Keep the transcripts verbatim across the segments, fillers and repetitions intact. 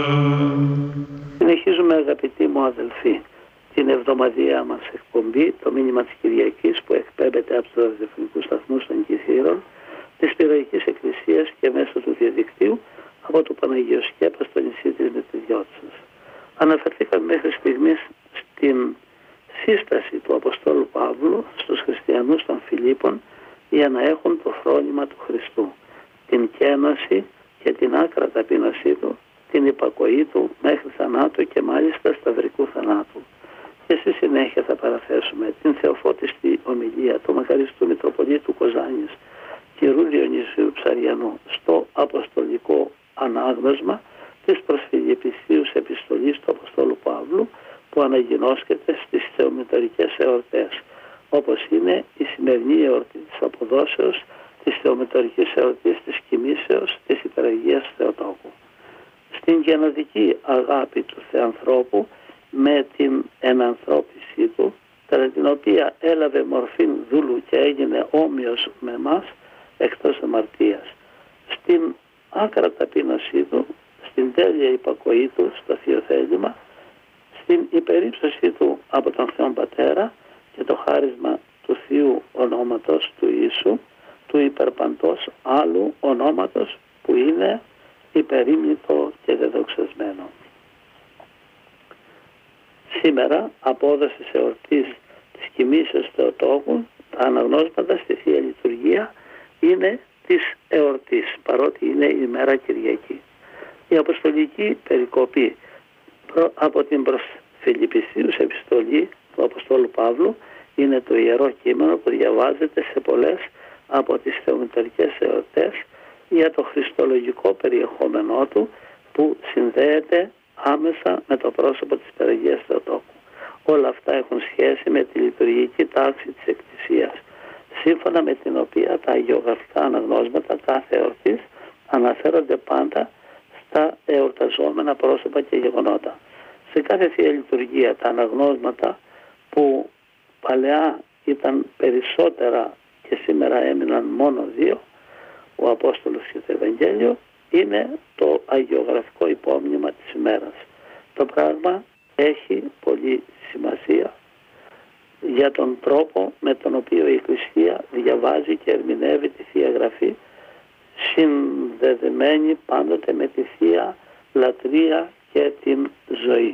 Συνεχίζουμε, αγαπητοί μου αδελφοί, την εβδομαδιαία μας εκπομπή, το μήνυμα της Κυριακής που εκπέμπεται από τους ραδιοφωνικούς σταθμούς των Κιθήρων της Πειραικής Εκκλησίας και μέσω του διαδικτύου από το Παναγίο Σκέπα στο νησί της Μετριδιώτσας. Αναφερθήκαμε μέχρι στιγμής στην σύσταση του Αποστόλου Παύλου στους χριστιανούς των Φιλίππων για να έχουν το φρόνημα του Χριστού, την κένωση και την άκρα ταπείνωσή του, την υπακοή του μέχρι θανάτου και μάλιστα σταυρικού θανάτου. Και στη συνέχεια θα παραθέσουμε την θεοφώτιστη ομιλία του μακαριστού Μητροπολίτου Κοζάνης κ. Διονυσίου Ψαριανού στο αποστολικό ανάγνωσμα της προς Φιλιππισίους επιστολής του Αποστόλου Παύλου που αναγινώσκεται στις θεομητορικές εορτές, όπως είναι η σημερινή εορτή της αποδόσεως, της θεομητορικής εορτής της Κοιμήσεως της Υπεραγίας Θεοτόκου. Στην γενοδική αγάπη του Θεανθρώπου με την ενανθρώπισή του, κατά την οποία έλαβε μορφή δούλου και έγινε όμοιος με μας εκτός αμαρτίας, στην άκρα ταπείνωσή του, στην τέλεια υπακοή του στο Θείο Θέλημα, στην υπερύψωσή του από τον Θεόν Πατέρα και το χάρισμα του Θείου ονόματος του Ιησού, του υπερπαντός άλλου ονόματος που είναι υπερήμνητο και δεδοξασμένο. Σήμερα, απόδοση εορτής της Κοιμήσεως Θεοτόκου, τα αναγνώσματα στη Θεία Λειτουργία είναι της εορτής, παρότι είναι η μέρα Κυριακή. Η αποστολική περικοπή από την προς Φιλιππισίους επιστολή του Αποστόλου Παύλου είναι το Ιερό Κείμενο που διαβάζεται σε πολλές από τις θεομητορικές εορτές για το χριστολογικό περιεχόμενό του που συνδέεται άμεσα με το πρόσωπο της Υπεραγίας Θεοτόκου. Όλα αυτά έχουν σχέση με τη λειτουργική τάξη της Εκκλησίας, σύμφωνα με την οποία τα αγιογραφικά αναγνώσματα κάθε εορτής αναφέρονται πάντα στα εορταζόμενα πρόσωπα και γεγονότα. Σε κάθε Θεία Λειτουργία τα αναγνώσματα που παλαιά ήταν περισσότερα και σήμερα έμειναν μόνο δύο, ο Απόστολος και το Ευαγγέλιο, είναι το αγιογραφικό υπόμνημα της ημέρας. Το πράγμα έχει πολύ σημασία για τον τρόπο με τον οποίο η Εκκλησία διαβάζει και ερμηνεύει τη Θεία Γραφή, συνδεδεμένη πάντοτε με τη Θεία Λατρεία και την ζωή.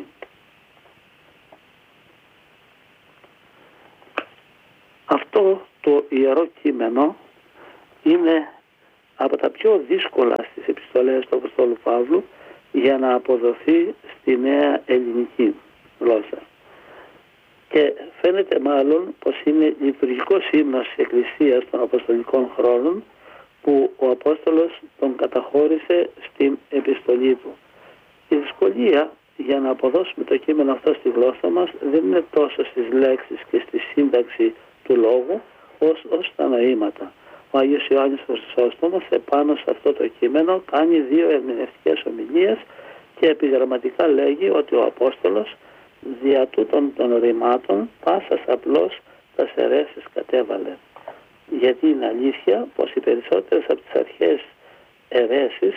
Αυτό το Ιερό Κείμενο είναι από τα πιο δύσκολα στις επιστολές του Αποστόλου Παύλου για να αποδοθεί στη νέα ελληνική γλώσσα. Και φαίνεται μάλλον πως είναι λειτουργικός ύμνος της Εκκλησίας των Αποστολικών χρόνων που ο Απόστολος τον καταχώρησε στην επιστολή του. Η δυσκολία για να αποδώσουμε το κείμενο αυτό στη γλώσσα μας δεν είναι τόσο στις λέξεις και στη σύνταξη του λόγου όσο στα νοήματα. Ο Άγιος Ιωάννης Χρυσόστομος επάνω σε αυτό το κείμενο κάνει δύο ερμηνευτικές ομιλίες και επιγραμματικά λέγει ότι ο Απόστολος δια τούτων των ρημάτων πάσας απλώς τα σαιρέσεις κατέβαλε. Γιατί είναι αλήθεια πως οι περισσότερες από τις αρχαίες αιρέσεις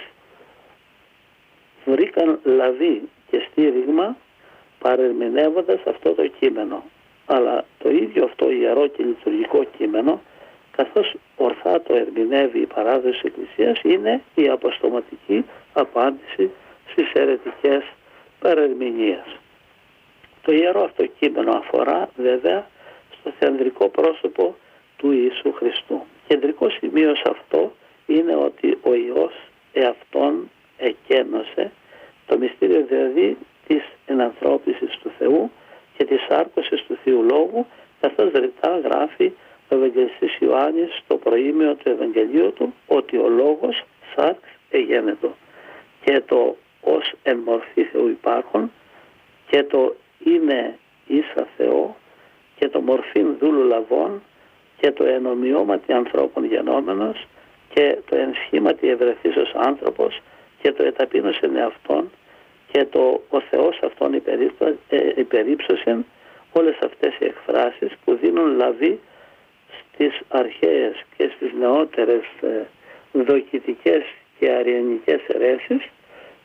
βρήκαν λαβή και στήριγμα παρερμηνεύοντας αυτό το κείμενο. Αλλά το ίδιο αυτό ιερό και λειτουργικό κείμενο, καθώς ορθά το ερμηνεύει η παράδοση της Εκκλησίας, είναι η αποστοματική απάντηση στις αιρετικές παρερμηνίες. Το ιερό αυτό κείμενο αφορά βέβαια στο θεανδρικό πρόσωπο του Ιησού Χριστού. Κεντρικό σημείο σε αυτό είναι ότι ο Υιός εαυτόν εκένωσε, το μυστήριο δηλαδή της ενανθρώπισης του Θεού και της άρκωσης του Θείου Λόγου, καθώς ρητά γράφει ο Ευαγγελιστής Ιωάννης στο προήμιο του Ευαγγελίου του ότι ο Λόγος σάρξ εγένετο και το ως εν μορφή Θεού υπάρχον και το είναι ίσα Θεό και το μορφήν δούλου λαβών και το εν ομοιώματι ανθρώπων γενόμενος και το εν σχήματι ευρεθήσος άνθρωπος και το εταπείνωσεν εαυτόν και το ο Θεός αυτόν υπερύψωσεν, όλες αυτές οι εκφράσεις που δίνουν λαβή στις αρχαίες και στις νεότερες ε, δοκιτικές και αριανικές αιρέσεις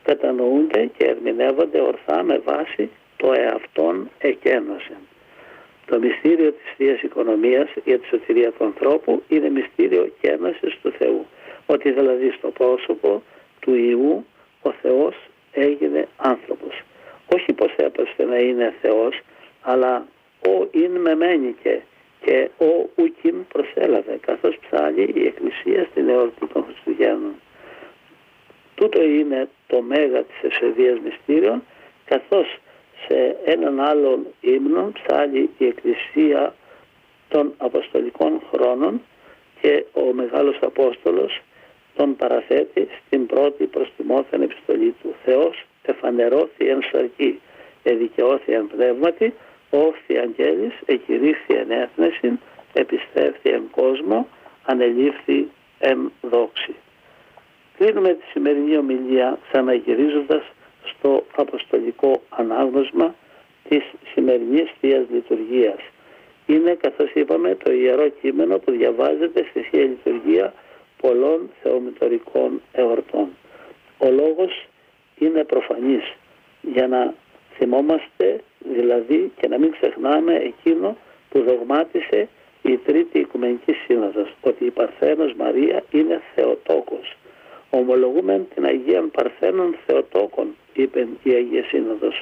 κατανοούνται και ερμηνεύονται ορθά με βάση το εαυτόν εκένωσεν. Το μυστήριο της Θείας Οικονομίας για τη σωτηρία του ανθρώπου είναι μυστήριο κένωσης του Θεού. Ότι δηλαδή στο πρόσωπο του Ιού ο Θεός έγινε άνθρωπος. Όχι πως έπρεπε να είναι Θεός, αλλά ο ειν μεμένηκε και ο ουκιν προσέλαβε, καθώς ψάλλει η Εκκλησία στην εορτή των Χριστουγέννων. Τούτο είναι το μέγα της ευσεβίας μυστήριων, καθώς σε έναν άλλον ύμνο ψάλλει η Εκκλησία των Αποστολικών χρόνων και ο Μεγάλος Απόστολος τον παραθέτει στην πρώτη προς Τιμόθεον επιστολή του. Θεός εφανερώθη εν σαρκή, εδικαιώθη εν πνεύματι, όφθη αγγέλης, εκηρύχθη εν έθνεσιν, επιστρέφθη εν κόσμο, ανελήφθη εν δόξη. Κλείνουμε τη σημερινή ομιλία ξαναγυρίζοντας στο αποστολικό ανάγνωσμα της σημερινής Θείας Λειτουργίας. Είναι, καθώς είπαμε, το ιερό κείμενο που διαβάζεται στη Θεία Λειτουργία πολλών θεομητορικών εορτών. Ο λόγος είναι προφανής, για να θυμόμαστε δηλαδή και να μην ξεχνάμε εκείνο που δογμάτισε η Τρίτη Οικουμενική Σύνοδος, ότι η Παρθένος Μαρία είναι Θεοτόκος. Ομολογούμεν την Αγίαν Παρθένων Θεοτόκων, είπε η Αγία Σύνοδος.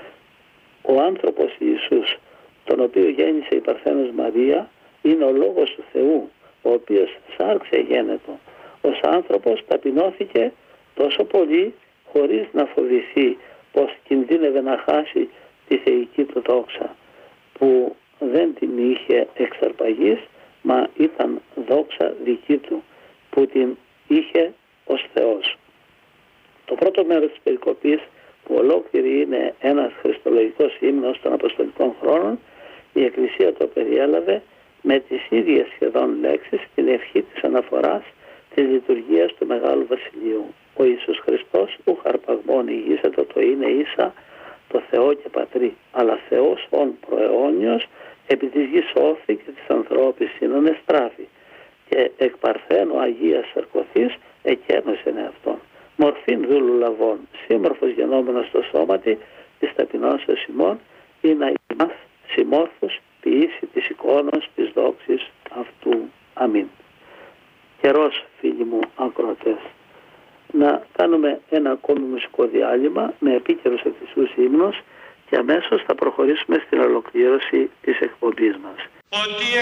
Ο άνθρωπος Ιησούς, τον οποίο γέννησε η Παρθένος Μαρία, είναι ο Λόγος του Θεού, ο οποίος σάρξε γένετο. Ως άνθρωπος ταπεινώθηκε τόσο πολύ χωρίς να φοβηθεί πως κινδύνευε να χάσει τη θεϊκή του δόξα, που δεν την είχε εξαρπαγής, μα ήταν δόξα δική του, που την είχε ως Θεός. Το πρώτο μέρος της περικοπής, που ολόκληρη είναι ένας χριστολογικός ύμνος των Αποστολικών χρόνων, η Εκκλησία το περιέλαβε με τις ίδιες σχεδόν λέξεις την ευχή της αναφοράς της λειτουργίας του Μεγάλου Βασιλείου. Ο Ιησούς Χριστός ου χαρπαγμόν ηγήσατο το είναι ίσα το Θεό και Πατρί, αλλά Θεός ον προαιώνιος επί της γης όφη και της ανθρώπης σύνον εστράφη, και εκ Παρθένου Αγίας Σαρκωθής εκένωσεν εαυτόν. Μορφήν δούλου λαβών, σύμμορφος γενόμενος στο σώματι της ταπεινώσεως ημών, ή να ημάς συμμόρφους ποιήσει της εικόνος της δόξης αυτού. Αμήν. Καιρός, φίλοι μου ακροατές, να κάνουμε ένα ακόμη μουσικό διάλειμμα με επίκαιρους εθισμούς ύμνους και αμέσως θα προχωρήσουμε στην ολοκλήρωση της εκπομπής μας.